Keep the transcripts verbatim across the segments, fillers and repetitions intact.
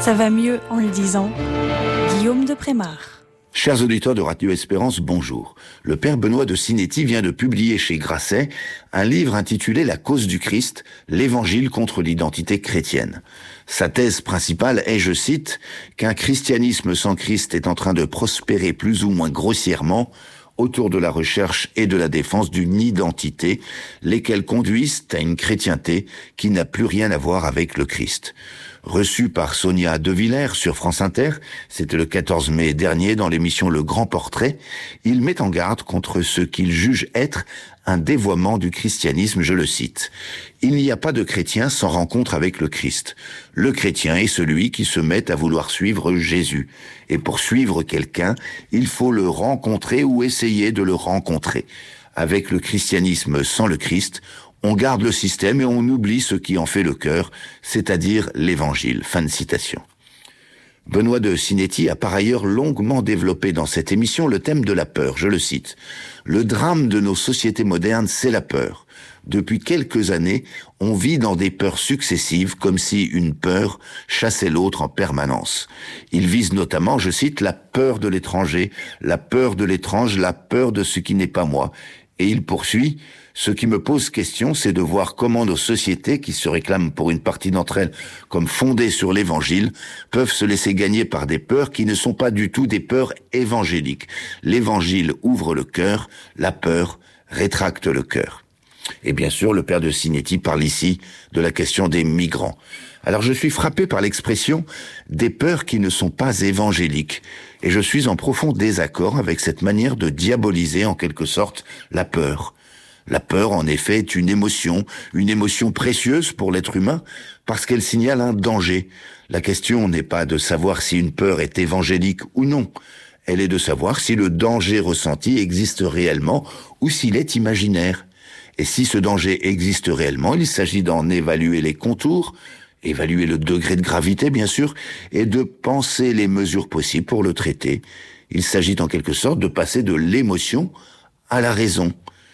Ça va mieux en le disant. Guillaume de Prémar. Chers auditeurs de Radio Espérance, bonjour. Le père Benoît de Sinetti vient de publier chez Grasset un livre intitulé « La cause du Christ, l'évangile contre l'identité chrétienne ». Sa thèse principale est, je cite, qu'un christianisme sans Christ est en train de prospérer plus ou moins grossièrement autour de la recherche et de la défense d'une identité, lesquelles conduisent à une chrétienté qui n'a plus rien à voir avec le Christ. Reçu par Sonia De Villers sur France Inter, c'était le quatorze mai dernier dans l'émission Le Grand Portrait, il met en garde contre ce qu'il juge être un dévoiement du christianisme, je le cite. Il n'y a pas de chrétien sans rencontre avec le Christ. Le chrétien est celui qui se met à vouloir suivre Jésus. Et pour suivre quelqu'un, il faut le rencontrer ou essayer de le rencontrer. Avec le christianisme sans le Christ, on garde le système et on oublie ce qui en fait le cœur, c'est-à-dire l'évangile. Fin de citation. Benoît de Sinetti a par ailleurs longuement développé dans cette émission le thème de la peur, je le cite. Le drame de nos sociétés modernes, c'est la peur. Depuis quelques années, on vit dans des peurs successives, comme si une peur chassait l'autre en permanence. Il vise notamment, je cite, la peur de l'étranger, la peur de l'étrange, la peur de ce qui n'est pas moi. Et il poursuit, ce qui me pose question, c'est de voir comment nos sociétés, qui se réclament pour une partie d'entre elles comme fondées sur l'évangile, peuvent se laisser gagner par des peurs qui ne sont pas du tout des peurs évangéliques. L'évangile ouvre le cœur, la peur rétracte le cœur. Et bien sûr, le père de Sinetti parle ici de la question des migrants. Alors je suis frappé par l'expression « des peurs qui ne sont pas évangéliques » et je suis en profond désaccord avec cette manière de diaboliser en quelque sorte la peur. La peur, en effet, est une émotion, une émotion précieuse pour l'être humain parce qu'elle signale un danger. La question n'est pas de savoir si une peur est évangélique ou non. Elle est de savoir si le danger ressenti existe réellement ou s'il est imaginaire. Et si ce danger existe réellement, il s'agit d'en évaluer les contours, évaluer le degré de gravité, bien sûr, et de penser les mesures possibles pour le traiter. Il s'agit en quelque sorte de passer de l'émotion à la raison.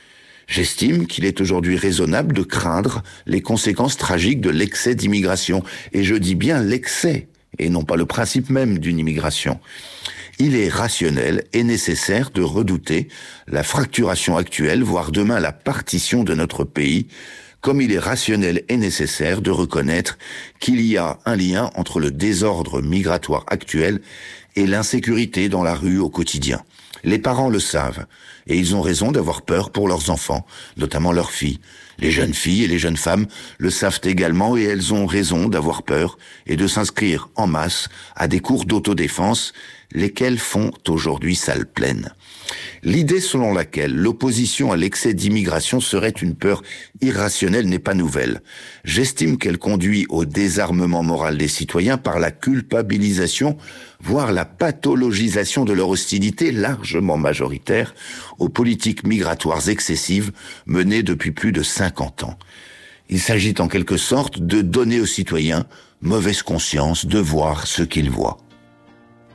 J'estime qu'il est aujourd'hui raisonnable de craindre les conséquences tragiques de l'excès d'immigration. Et je dis bien l'excès, et non pas le principe même d'une immigration. Il est rationnel et nécessaire de redouter la fracturation actuelle, voire demain la partition de notre pays, comme il est rationnel et nécessaire de reconnaître qu'il y a un lien entre le désordre migratoire actuel et l'insécurité dans la rue au quotidien. Les parents le savent, et ils ont raison d'avoir peur pour leurs enfants, notamment leurs filles. Les jeunes filles et les jeunes femmes le savent également, et elles ont raison d'avoir peur et de s'inscrire en masse à des cours d'autodéfense, lesquels font aujourd'hui salle pleine. L'idée selon laquelle l'opposition à l'excès d'immigration serait une peur irrationnelle n'est pas nouvelle. J'estime qu'elle conduit au désarmement moral des citoyens par la culpabilisation, voire la pathologisation de leur hostilité largement majoritaire aux politiques migratoires excessives menées depuis plus de cinquante ans. Il s'agit en quelque sorte de donner aux citoyens mauvaise conscience de voir ce qu'ils voient.